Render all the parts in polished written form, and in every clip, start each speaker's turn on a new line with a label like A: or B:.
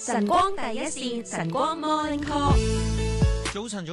A: 晨光第一線，晨光 Morning Call。
B: 早晨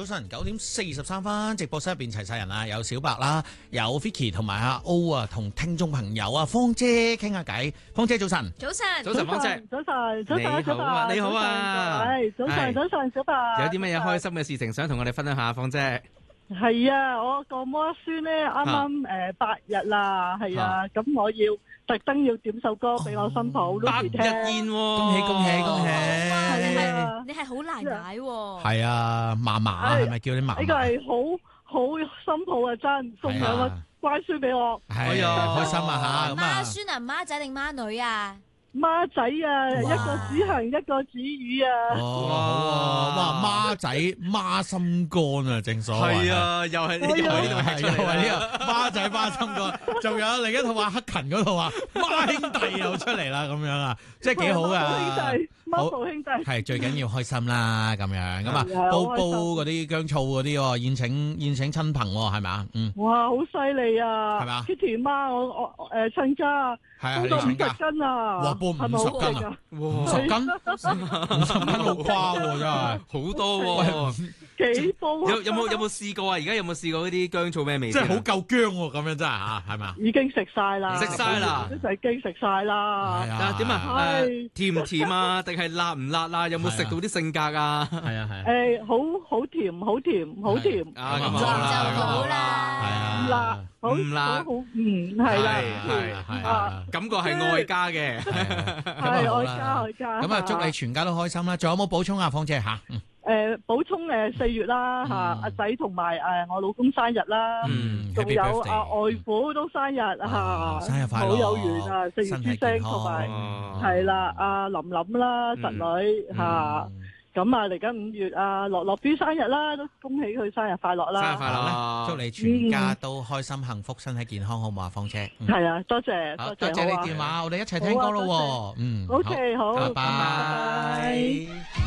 B: ，9:43，直播室入邊齊晒人啦，有小白啦，有 Vicky 同埋阿 O 啊，同聽眾朋友啊，芳姐傾下偈。芳姐早晨，
A: 早晨，
C: 芳姐，
D: 早晨，
C: 你好啊，
D: 係早晨，小白。
C: 有啲乜嘢開心嘅事情想同我哋分享下，芳姐？
D: 係啊，我個摩孫咧啱啱8日啦，係啊，咁我要特登要點首歌俾我新抱 Lucy 聽。
C: 8日宴喎，
B: 恭喜！
D: 係啊，
A: 你係好難解喎。
B: 係啊，嫲嫲係咪叫你嫲嫲？
D: 呢個係好新抱啊，真送兩個乖孫俾我。
B: 係啊，開心啊嚇咁啊！
A: 孖孫啊，孖仔定孖女啊？
D: 孖仔啊，一個子行一個子語啊。
B: 哦，好啊，哇，孖仔孖心肝啊，正所謂。
C: 係啊，又係呢度係出嚟
B: 呢個孖仔孖心肝，仲有另一套話黑勤嗰套啊，孖兄弟又出嚟啦，咁樣啊，即係幾好噶。
D: 孖寶兄弟
B: 係最緊要開心啦，咁樣咁啊，煲嗰啲薑醋嗰啲喎，宴請親朋喎，係咪啊？嗯。
D: 哇，好犀利啊！
B: 係嘛
D: ？Kitty 媽，我親家煲到50斤啊！
B: 哇，煲50斤啊！50斤，50斤好誇喎，真係
C: 好多喎。
D: 幾煲
C: 有冇試過啊？而家有冇試過呢啲薑醋咩味？
B: 即係好夠薑喎，咁樣真係嚇，係咪啊？
D: 已經食晒啦，
C: 食晒啦，
D: 都已經食晒啦。
C: 係啊，點啊？甜唔甜啊？定係辣唔辣啊？有冇食到啲性格啊？
B: 係啊係啊。
D: 好甜
C: 啊，咁
A: 就好啦。
B: 係啊，
D: 唔辣，
C: 唔辣，
D: 係啦，
B: 係
C: 感覺係愛家嘅，
D: 係愛家。
B: 咁啊，祝你全家都開心啦！仲有冇補充啊，芳姐嚇？
D: 補充4月啦嚇，阿仔同埋我老公生日啦，仲有外父都生日嚇，
B: 生日快樂，
D: 好有緣啊！4月之星同埋係啦，阿琳琳啦，侄女嚇，咁啊嚟緊5月啊，樂 B 生日啦，都恭喜佢生日快樂啦！
C: 生日快樂，
B: 祝你全家都開心幸福，身體健康，好唔好啊，芳姐？
D: 係啊，多謝
B: 多謝你電話，我哋一齊聽歌咯喎。
D: OK，好，
B: 拜拜。